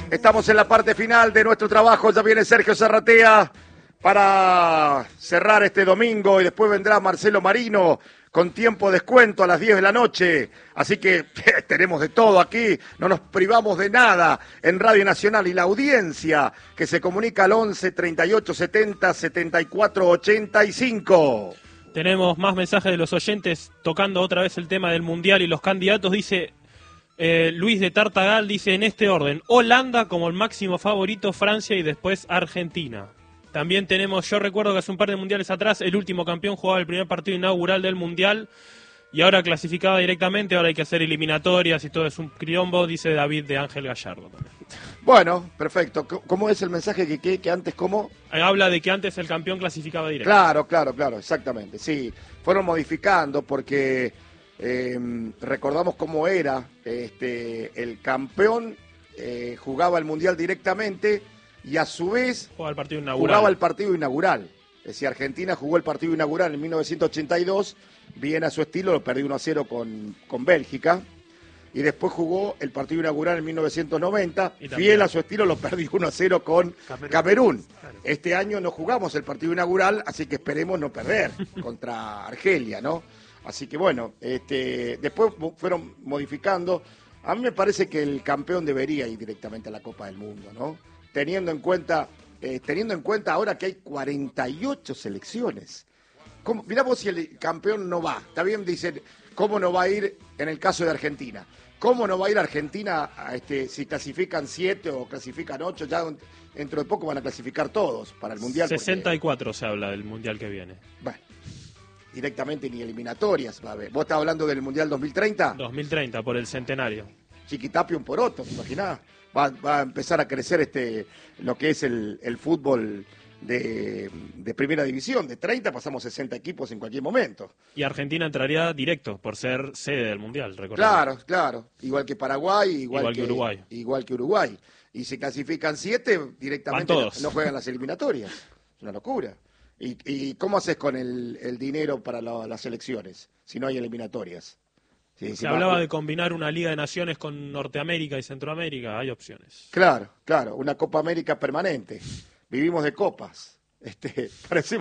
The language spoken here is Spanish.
Estamos en la parte final de nuestro trabajo. Ya viene Sergio Zarratea para cerrar este domingo y después vendrá Marcelo Marino con tiempo de descuento a las 10 de la noche. Así que tenemos de todo aquí, no nos privamos de nada en Radio Nacional. Y la audiencia que se comunica al 11 38 70 74 85. Tenemos más mensajes de los oyentes tocando otra vez el tema del Mundial y los candidatos. Dice Luis de Tartagal, dice en este orden: Holanda como el máximo favorito, Francia y después Argentina. También tenemos, yo recuerdo que hace un par de mundiales atrás, el último campeón jugaba el primer partido inaugural del Mundial y ahora clasificaba directamente, ahora hay que hacer eliminatorias y todo es un quilombo, dice David de Ángel Gallardo también. Bueno, perfecto. ¿Cómo es el mensaje que antes cómo? Habla de que antes el campeón clasificaba directo. Claro, exactamente. Sí, fueron modificando porque recordamos cómo era el campeón jugaba el Mundial directamente y a su vez jugaba el partido inaugural. Es decir, Argentina jugó el partido inaugural en 1982, bien a su estilo, lo perdió 1-0 con Bélgica. Y después jugó el partido inaugural en 1990, fiel a su estilo, lo perdió 1-0 con Camerún. Claro. Este año no jugamos el partido inaugural, así que esperemos no perder contra Argelia, ¿no? Así que bueno, después fueron modificando. A mí me parece que el campeón debería ir directamente a la Copa del Mundo, ¿no? Teniendo en cuenta ahora que hay 48 selecciones. Mirá vos si el campeón no va. Está bien, dicen, ¿cómo no va a ir en el caso de Argentina? ¿Cómo no va a ir Argentina si clasifican 7 o clasifican 8? Ya dentro de poco van a clasificar todos para el Mundial. 64 porque se habla del Mundial que viene. Bueno, directamente ni eliminatorias va a haber. ¿Vos estás hablando del Mundial 2030? 2030, por el centenario. Chiquitapio un poroto, ¿te imaginás? Va a empezar a crecer lo que es el fútbol de primera división. De 30 pasamos 60 equipos en cualquier momento. Y Argentina entraría directo por ser sede del Mundial, recordemos. Claro. Igual que Paraguay, igual que Uruguay. Igual que Uruguay. Y se clasifican 7, directamente no juegan las eliminatorias. Es una locura. ¿Y cómo haces con el dinero para las elecciones si no hay eliminatorias? Se hablaba de combinar una Liga de Naciones con Norteamérica y Centroamérica, hay opciones. Claro, una Copa América permanente. Vivimos de copas. Parece